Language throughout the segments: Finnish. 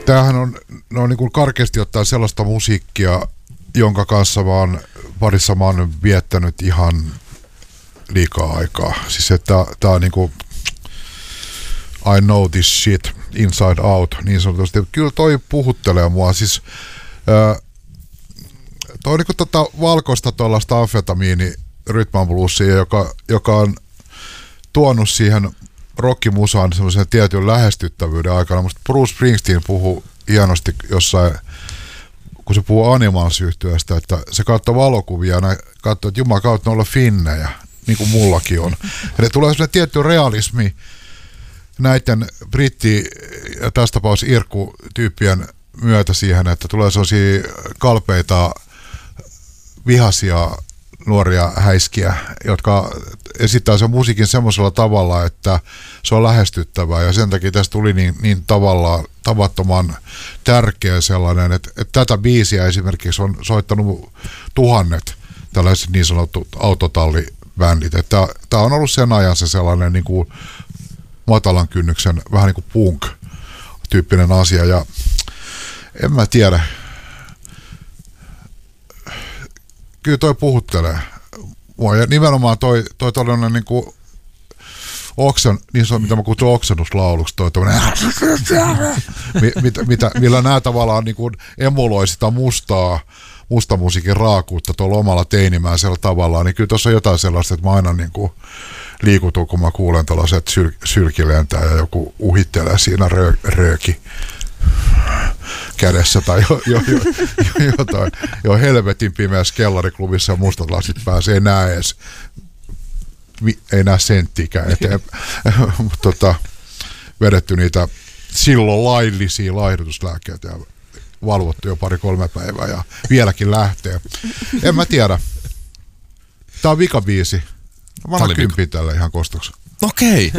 tämähän on niin kuin karkeasti ottaen sellaista musiikkia, jonka kanssa parissa mä oon viettänyt ihan liikaa aikaa. Siis että tää on niinku I know this shit inside out niin sanotusti. Kyllä toi puhuttelee mua. Siis toi on niinku valkoista tuollaista amfetamiini rhythm and bluesia, joka on tuonut siihen rockimusaan semmoisen tietyn lähestyttävyyden aikana. Musta Bruce Springsteen puhuu hienosti jossain, kun se puhuu Animals-yhtyeestä, että se katsoo valokuvia ja katsoo, että juman kautta olla finnejä, niin kuin mullakin on. Eli tulee semmoinen tietty realismi näiden ja tässä tapauksessa Irkku-tyyppien myötä siihen, että tulee sellaisia kalpeita, vihaisia nuoria häiskiä, jotka esittää sen musiikin semmoisella tavalla, että se on lähestyttävää, ja sen takia tästä tuli niin tavallaan tavattoman tärkeä sellainen, että tätä biisiä esimerkiksi on soittanut tuhannet tällaiset niin sanotut autotallibändit, että tämä on ollut sen ajan se sellainen niin kuin matalan kynnyksen vähän niin kuin punk-tyyppinen asia, ja en mä tiedä, kyllä toi puhuttelee mua, ja nimenomaan toi tällainen niin kuin niin se on, mitä mä kutsun oksennuslauluksi, toi tämmöinen millä nämä tavallaan niin kuin emuloi sitä musta musiikin raakuutta tuolla omalla teinimäisellä tavallaan, niin kyllä tuossa on jotain sellaista, että mä aina niin kuin liikutun, kun mä kuulen tällaiset sylkilentää ja joku uhittelee siinä rööki kädessä tai jotain. Jo helvetin pimeässä kellariklubissa ja mustat lasit pääsee, ei näe senttikään eteen. Vedetty niitä silloin laillisia laihdutuslääkkeitä ja valvottu jo 2-3 päivää ja vieläkin lähtee. En mä tiedä. Tää on vikabiisi. Mä annan 10 tälle ihan kostoksi. Okei.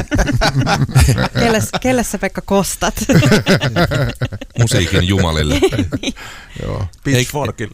Kelle sä, Pekka, kostat? Musiikin jumalille. Joo. Pitchforkille.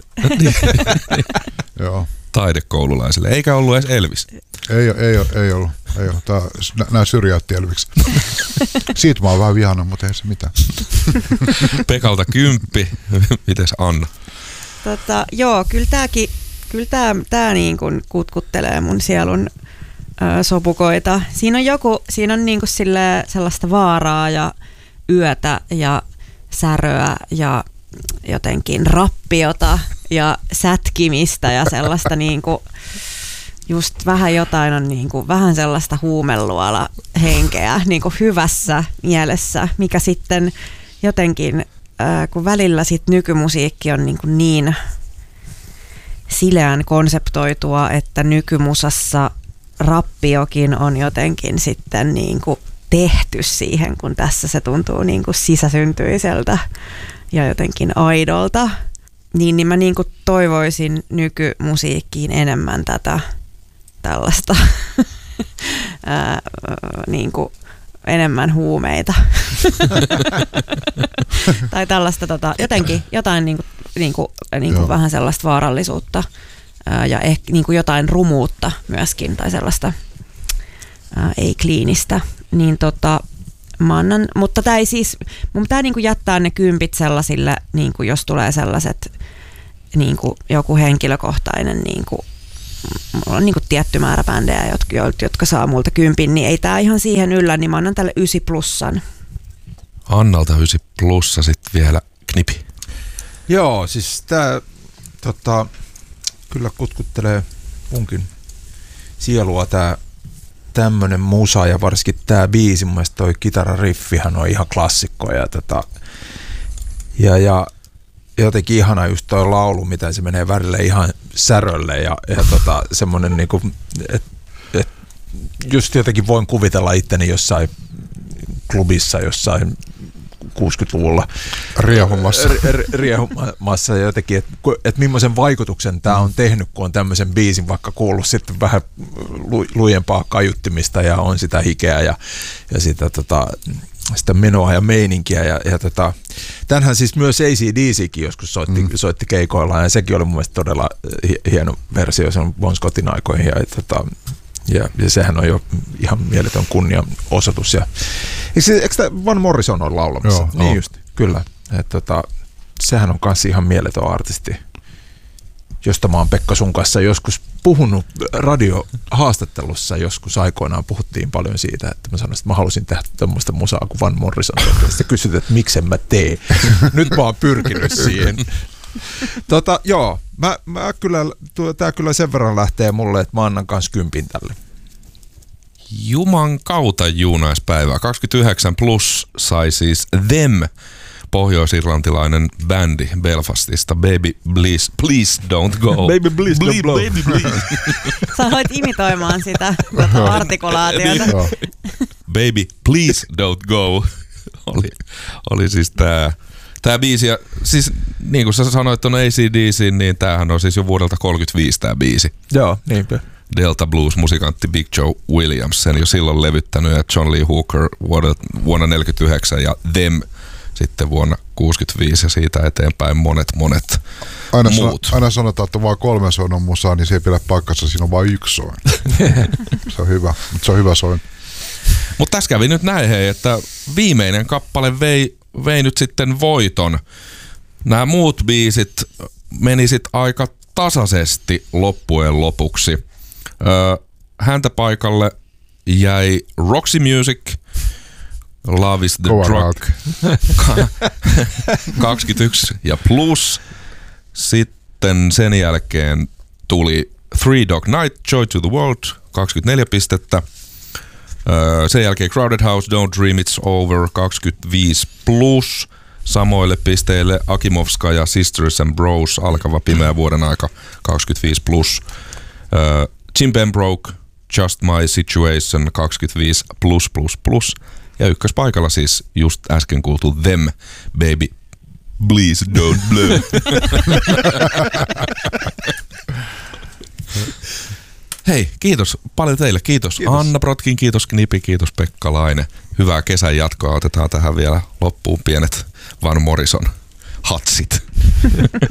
Joo. Taidekoululaisille. Eikä ollut edes Elvis. Ei ollut. Nää syrjäytti Elviksi. Siitä mä oon vähän vihannut, mutta ei se mitään. Pekalta 10. Mites Anna? Joo, kyllä tää niin kuin kutkuttelee mun sielun sopukoita. Siinä on niin kuin sellaista vaaraa ja yötä ja säröä ja jotenkin rappiota ja sätkimistä ja sellaista niin kuin just vähän jotain on niin kuin vähän sellaista huumeluola henkeä niin kuin hyvässä mielessä, mikä sitten jotenkin kun välillä sit nykymusiikki on niin sileän konseptoitua, että nykymusassa rappiokin on jotenkin sitten niin kuin tehty siihen, kun tässä se tuntuu niin kuin sisäsyntyiseltä ja jotenkin aidolta. Niin mä niin kuin toivoisin nykymusiikkiin enemmän tätä tällaista niin kuin enemmän huumeita. Tai tällaista jotenkin jotain niin kuin vähän sellaista vaarallisuutta ja ehkä niin kuin jotain rumuutta myöskin tai sellaista ei-kliinistä. Niin mä annan, mutta tää ei siis, mun pitää niin kuin jättää ne 10 sellaisille, niin kuin jos tulee sellaiset niin kuin joku henkilökohtainen niin kuin mulla on niin kuin tietty määrä bändejä, jotka saa multa 10, niin ei tää ihan siihen yllä, niin mä annan tälle 9+. Annalta 9+, sit vielä knipi. Joo, siis tää kyllä kutkuttelee munkin sielua tää tämmönen musa ja varsinkin tää biisi, mun mielestä toi kitarariffihän on ihan klassikko ja jotenkin ihana just toi laulu, miten se menee välillä ihan särölle ja semmonen niinku, et just jotenkin voin kuvitella itteni jossain klubissa jossain 60-luvulla riehumassa ja jotenkin, että millaisen vaikutuksen tämä on tehnyt, kun on tämmöisen biisin vaikka kuullut sitten vähän lujempaa kaiuttimista ja on sitä hikeä ja sitä menoa ja meininkiä ja tämänhän siis myös AC/DCkin joskus soitti keikoillaan ja sekin oli mun mielestä todella hieno versio, se on Bon Scottin aikoihin Ja sehän on jo ihan mieletön kunnianosoitus. Eikö tämä Van Morrison ole laulamassa? Joo, niin just, kyllä. Sehän on kanssa ihan mieletön artisti, josta mä oon Pekka sun kanssa joskus puhunut radiohaastattelussa. Joskus aikoinaan puhuttiin paljon siitä, että mä sanoin, että mä halusin tehdä tämmöistä musaa kuin Van Morrison. Sitten kysyt, että miksen mä teen. Nyt mä oon pyrkinyt siihen. Joo, tää kyllä sen verran lähtee mulle, että mä annan kans 10 tälle. Juman kautta juunaispäivää. 29 plus sai siis Them, pohjois-irlantilainen bändi Belfastista. Baby, please don't go. Baby, please don't blow. Baby, please. Sä aloit imitoimaan sitä artikulaatiota. Baby, please don't go. Oli siis tää biisi. Ja siis niin kuin sä sanoit on AC/DC, niin tämähän on siis jo vuodelta 35 tää biisi. Joo, niinpä. Delta Blues-musikantti Big Joe Williams sen jo silloin levyttänyt, ja John Lee Hooker vuonna 1949 ja Them sitten vuonna 1965 ja siitä eteenpäin monet muut. Aina sanotaan, että vaan 3 soinnon musaa, niin se ei pidä paikkansa, siinä on vain 1 soin. Se on hyvä, mutta se on hyvä soin. Mutta tässä kävi nyt näin, hei, että viimeinen kappale vei nyt sitten voiton. Nämä muut biisit meni sit aika tasaisesti loppujen lopuksi. Häntä paikalle jäi Roxy Music, Love is the Drug, 21 ja plus. Sitten sen jälkeen tuli Three Dog Night, Joy to the World, 24 pistettä. Sen jälkeen Crowded House, Don't Dream It's Over, 25 plus. Samoille pisteille Akimovska ja Sisters and Bros, Alkava pimeä vuoden aika, 25 plus. Jim Pembroke, Just My Situation, 25 plus plus plus. Ja ykköspaikalla siis just äsken kuultu Them, Baby, Please Don't Blow. Hei, kiitos paljon teille. Kiitos Anna Brotkin, kiitos Knipi, kiitos Pekka Laine. Hyvää kesän jatkoa. Otetaan tähän vielä loppuun pienet Van Morrison hatsit.